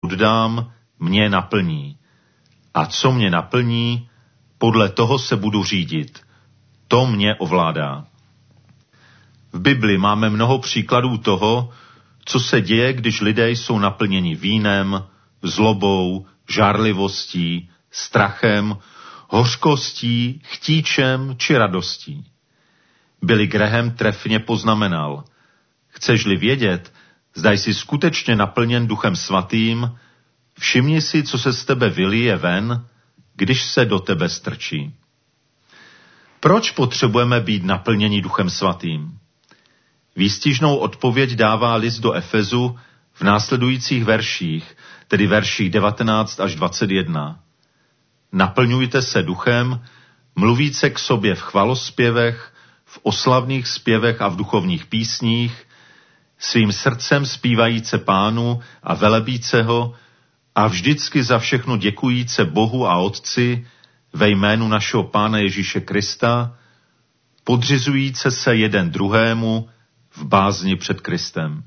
oddám, mě naplní. A co mě naplní, podle toho se budu řídit. To mě ovládá. V Bibli máme mnoho příkladů toho, co se děje, když lidé jsou naplněni vínem, zlobou, žárlivostí, strachem, hořkostí, chtíčem či radostí. Billy Graham trefně poznamenal: chceš-li vědět, zda jsi skutečně naplněn Duchem Svatým, všimni si, co se z tebe vylije ven, když se do tebe strčí. Proč potřebujeme být naplněni Duchem Svatým? Výstižnou odpověď dává list do Efezu v následujících verších, tedy verších 19 až 21. Naplňujte se duchem, mluvíce k sobě v chvalospěvech, v oslavných zpěvech a v duchovních písních, svým srdcem zpívajíce Pánu a velebíce ho a vždycky za všechno děkujíce Bohu a Otci ve jménu našeho Pána Ježíše Krista, podřizujíce se jeden druhému v bázni před Kristem.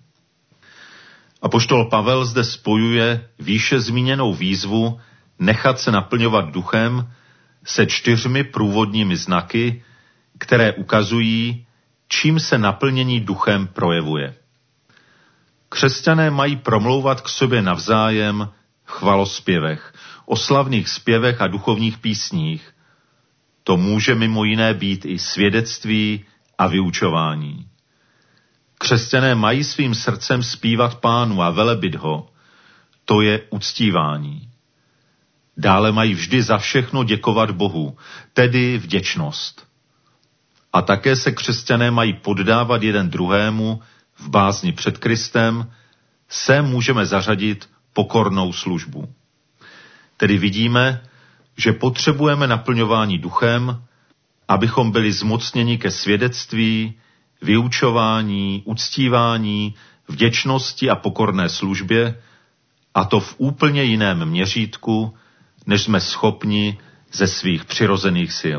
Apoštol Pavel zde spojuje výše zmíněnou výzvu nechat se naplňovat duchem se 4 průvodními znaky, které ukazují, čím se naplnění duchem projevuje. Křesťané mají promlouvat k sobě navzájem v chvalospěvech, oslavných zpěvech a duchovních písních. To může mimo jiné být i svědectví a vyučování. Křesťané mají svým srdcem zpívat Pánu a velebit ho. To je uctívání. Dále mají vždy za všechno děkovat Bohu, tedy vděčnost. A také se křesťané mají poddávat jeden druhému v bázni před Kristem, se můžeme zařadit pokornou službu. Tedy vidíme, že potřebujeme naplňování duchem, abychom byli zmocněni ke svědectví, vyučování, uctívání, vděčnosti a pokorné službě, a to v úplně jiném měřítku, než jsme schopni ze svých přirozených sil.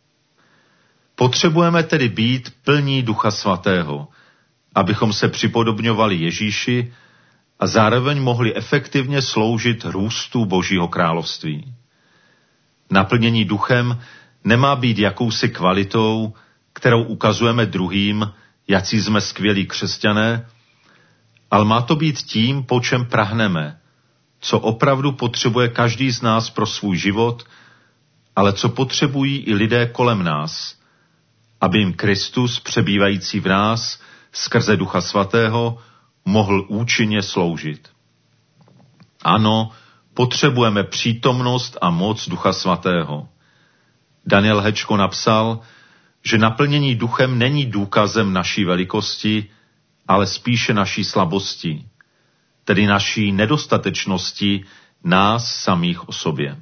Potřebujeme tedy být plní Ducha Svatého, abychom se připodobňovali Ježíši a zároveň mohli efektivně sloužit růstu Božího království. Naplnění duchem nemá být jakousi kvalitou, kterou ukazujeme druhým, jací jsme skvělí křesťané, ale má to být tím, po čem prahneme, co opravdu potřebuje každý z nás pro svůj život, ale co potřebují i lidé kolem nás, aby jim Kristus, přebývající v nás, skrze Ducha Svatého, mohl účinně sloužit. Ano, potřebujeme přítomnost a moc Ducha Svatého. Daniel Hečko napsal, že naplnění duchem není důkazem naší velikosti, ale spíše naší slabosti, tedy naší nedostatečnosti nás samých o sobě.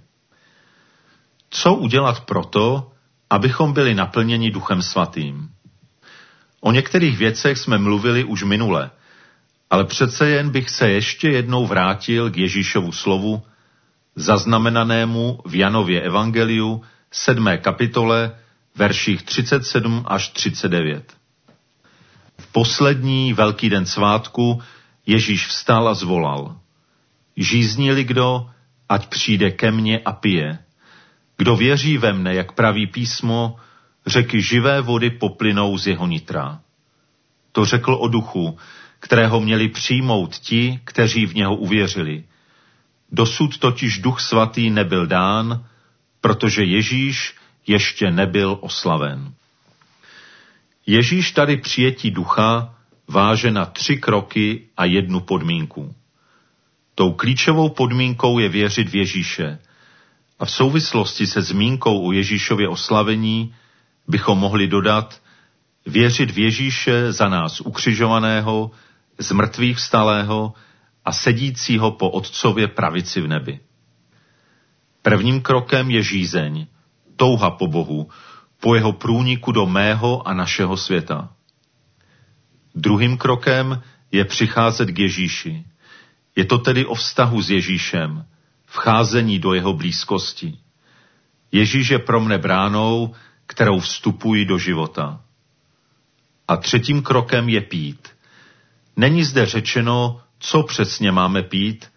Co udělat proto, abychom byli naplněni Duchem Svatým? O některých věcech jsme mluvili už minule, ale přece jen bych se ještě jednou vrátil k Ježíšovu slovu, zaznamenanému v Janově evangeliu 7. kapitole, verších 37 až 39. V poslední velký den svátku Ježíš vstal a zvolal: žízní-li kdo, ať přijde ke mně a pije. Kdo věří ve mne, jak praví písmo, řeky živé vody poplynou z jeho nitra. To řekl o duchu, kterého měli přijmout ti, kteří v něho uvěřili. Dosud totiž Duch Svatý nebyl dán, protože Ježíš ještě nebyl oslaven. Ježíš tady přijetí ducha váže na 3 kroky a 1 podmínku. Tou klíčovou podmínkou je věřit v Ježíše a v souvislosti se zmínkou o Ježíšově oslavení bychom mohli dodat věřit v Ježíše za nás ukřižovaného, z mrtvých vstalého a sedícího po Otcově pravici v nebi. Prvním krokem je žízeň, touha po Bohu, po jeho průniku do mého a našeho světa. Druhým krokem je přicházet k Ježíši. Je to tedy o vztahu s Ježíšem, vcházení do jeho blízkosti. Ježíš je pro mne bránou, kterou vstupuji do života. A třetím krokem je pít. Není zde řečeno, co přesně máme pít,